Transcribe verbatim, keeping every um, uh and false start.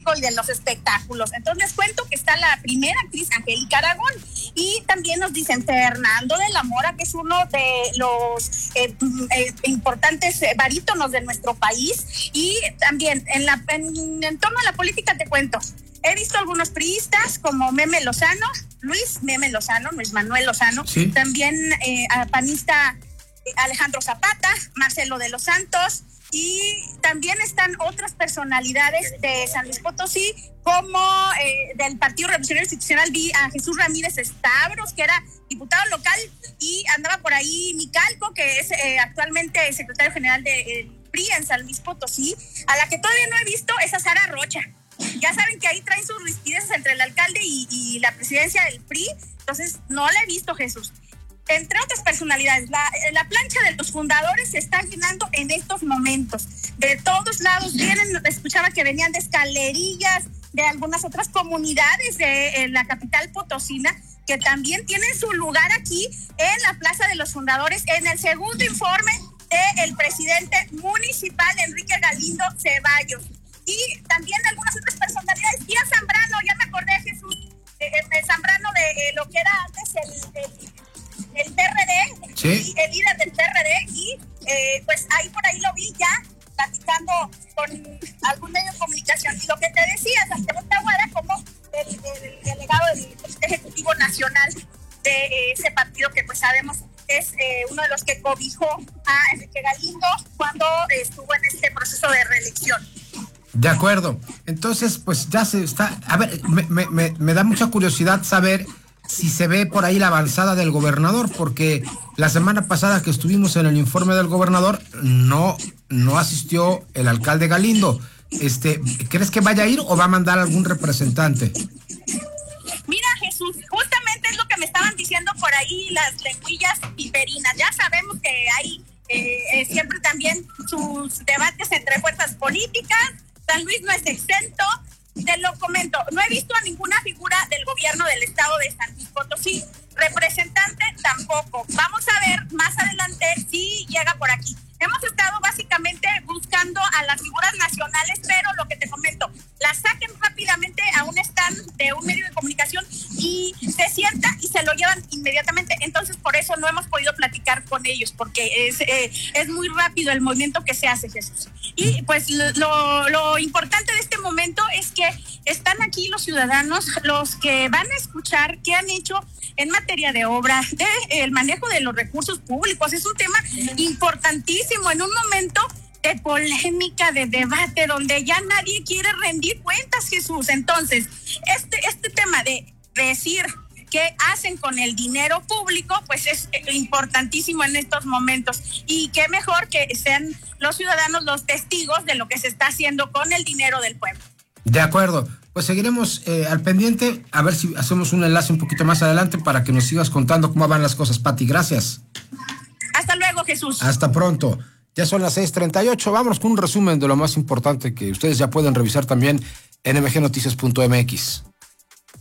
turístico y de los espectáculos. Entonces les cuento que está la primera actriz, Angélica Aragón, y también nos dicen Fernando de la Mora, que es uno de los eh, eh, importantes barítonos de nuestro país. Y también en, la, en, en torno a la política te cuento, he visto algunos priistas como Meme Lozano, Luis Meme Lozano, Luis Manuel Lozano, ¿sí? También eh, panista Alejandro Zapata, Marcelo de los Santos, y también están otras personalidades de San Luis Potosí, como eh, del Partido Revolucionario Institucional. Vi a Jesús Ramírez Stavros, que era diputado local, y andaba por ahí Micalco, que es eh, actualmente secretario general del de, eh, P R I en San Luis Potosí. A la que todavía no he visto es a Sara Rocha. Ya saben que ahí traen sus rispideces entre el alcalde y, y la presidencia del P R I, entonces no la he visto, Jesús. Entre otras personalidades, la, la plancha de los fundadores se está llenando en estos momentos. De todos lados vienen, escuchaba que venían de Escalerillas, de algunas otras comunidades de en la capital potosina, que también tienen su lugar aquí en la Plaza de los Fundadores, en el segundo informe del presidente municipal, Enrique Galindo Ceballos. Y también de algunas otras personalidades. Y a Zambrano, ya me acordé, Jesús, eh, eh, Zambrano de eh, lo que era antes el... el el P R D, ¿sí? El líder del P R D, y eh, pues ahí por ahí lo vi ya platicando con algún medio de comunicación. Y lo que te decía, Santiago Tahuada, como el, el, el delegado del Ejecutivo Nacional de eh, ese partido, que pues sabemos es eh, uno de los que cobijó a Enrique Galindo cuando eh, estuvo en este proceso de reelección. De acuerdo. Entonces, pues ya se está... A ver, me, me, me da mucha curiosidad saber si se ve por ahí la avanzada del gobernador, porque la semana pasada que estuvimos en el informe del gobernador, no, no asistió el alcalde Galindo. Este, ¿crees que vaya a ir o va a mandar algún representante? Mira, Jesús, justamente es lo que me estaban diciendo por ahí las lenguillas piperinas. Ya sabemos que hay eh, eh, siempre también sus debates entre fuerzas políticas. San Luis no es exento. Te lo comento, no he visto a ninguna figura del gobierno del estado de San Luis Potosí, representante tampoco. Vamos a ver más adelante si llega por aquí. Hemos estado básicamente buscando a las figuras nacionales, pero lo que te comento, las saquen rápidamente a un stand de un medio de comunicación y se sienta y se lo llevan inmediatamente. Entonces, por eso no hemos podido platicar con ellos, porque es, eh, es muy rápido el movimiento que se hace, Jesús. Y pues lo, lo importante de este momento es que están aquí los ciudadanos, los que van a escuchar qué han hecho en materia de obra, de el manejo de los recursos públicos. Es un tema importantísimo en un momento de polémica, de debate, donde ya nadie quiere rendir cuentas, Jesús. Entonces, este, este tema de decir qué hacen con el dinero público, pues es importantísimo en estos momentos. Y qué mejor que sean los ciudadanos los testigos de lo que se está haciendo con el dinero del pueblo. De acuerdo. Pues seguiremos eh, al pendiente, a ver si hacemos un enlace un poquito más adelante para que nos sigas contando cómo van las cosas, Pati. Gracias. Hasta luego, Jesús. Hasta pronto. Ya son las seis treinta y ocho. Vámonos con un resumen de lo más importante que ustedes ya pueden revisar también en m g noticias punto m x.